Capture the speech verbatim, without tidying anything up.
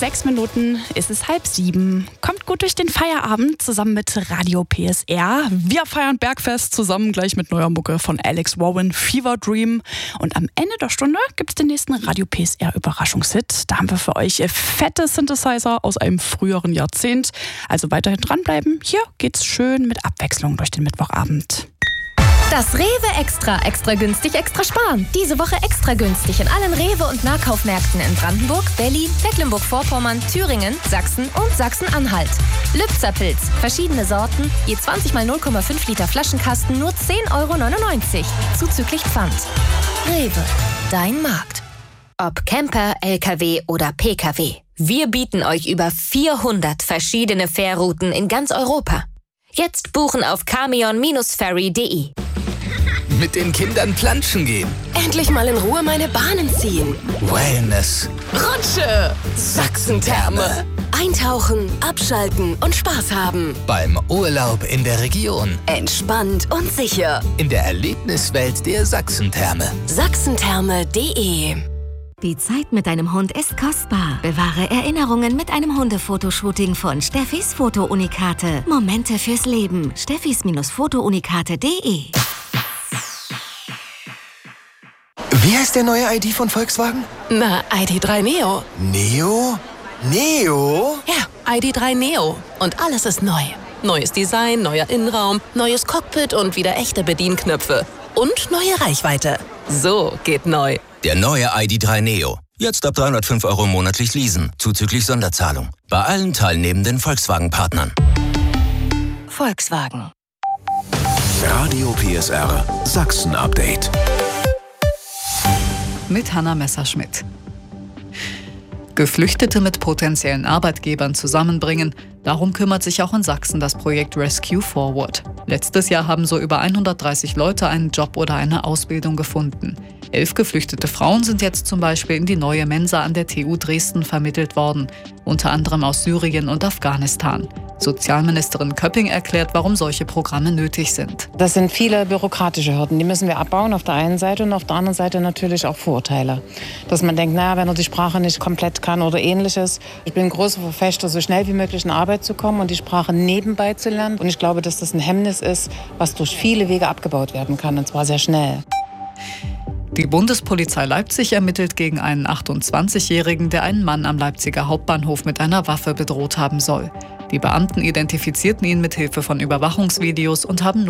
sechs Minuten ist es halb sieben. Kommt gut durch den Feierabend zusammen mit Radio P S R. Wir feiern Bergfest zusammen gleich mit neuer Mucke von Alex Warren, Fever Dream. Und am Ende der Stunde gibt es den nächsten Radio P S R Überraschungshit. Da haben wir für euch fette Synthesizer aus einem früheren Jahrzehnt. Also weiterhin dranbleiben. Hier geht's schön mit Abwechslung durch den Mittwochabend. Das Rewe Extra, extra günstig, extra sparen. Diese Woche extra günstig in allen Rewe- und Nahkaufmärkten in Brandenburg, Berlin, Mecklenburg-Vorpommern, Thüringen, Sachsen und Sachsen-Anhalt. Lübzer Pilz, verschiedene Sorten, je zwanzig mal null Komma fünf Liter Flaschenkasten, nur zehn Euro neunundneunzig, zuzüglich Pfand. Rewe, dein Markt. Ob Camper, L K W oder P K W. Wir bieten euch über vierhundert verschiedene Fährrouten in ganz Europa. Jetzt buchen auf camion Ferry punkt de. Mit den Kindern planschen gehen. Endlich mal in Ruhe meine Bahnen ziehen. Wellness. Rutsche. Sachsentherme. Eintauchen, abschalten und Spaß haben. Beim Urlaub in der Region. Entspannt und sicher. In der Erlebniswelt der Sachsentherme. Sachsentherme punkt de. Die Zeit mit deinem Hund ist kostbar. Bewahre Erinnerungen mit einem Hundefotoshooting von Steffis Fotounikate. Momente fürs Leben. Steffis-Fotounikate punkt de. Wie heißt der neue I D von Volkswagen? Na, I D drei Neo. Neo? Neo? Ja, I D drei Neo. Und alles ist neu. Neues Design, neuer Innenraum, neues Cockpit und wieder echte Bedienknöpfe. Und neue Reichweite. So geht neu. Der neue I D drei Neo. Jetzt ab dreihundertfünf Euro monatlich leasen, zuzüglich Sonderzahlung. Bei allen teilnehmenden Volkswagen-Partnern. Volkswagen. Radio P S R Sachsen-Update. Mit Hanna Messerschmidt. Geflüchtete mit potenziellen Arbeitgebern zusammenbringen. Darum kümmert sich auch in Sachsen das Projekt Rescue Forward. Letztes Jahr haben so über hundertdreißig Leute einen Job oder eine Ausbildung gefunden. Elf geflüchtete Frauen sind jetzt zum Beispiel in die neue Mensa an der T U Dresden vermittelt worden, unter anderem aus Syrien und Afghanistan. Sozialministerin Köpping erklärt, warum solche Programme nötig sind. Das sind viele bürokratische Hürden, die müssen wir abbauen auf der einen Seite und auf der anderen Seite natürlich auch Vorurteile. Dass man denkt, naja, wenn er die Sprache nicht komplett kann oder ähnliches. Ich bin ein großer Verfechter, so schnell wie möglich in Arbeit zu kommen und die Sprache nebenbei zu lernen. Und ich glaube, dass das ein Hemmnis ist, was durch viele Wege abgebaut werden kann, und zwar sehr schnell. Die Bundespolizei Leipzig ermittelt gegen einen achtundzwanzigjährigen, der einen Mann am Leipziger Hauptbahnhof mit einer Waffe bedroht haben soll. Die Beamten identifizierten ihn mit Hilfe von Überwachungsvideos und haben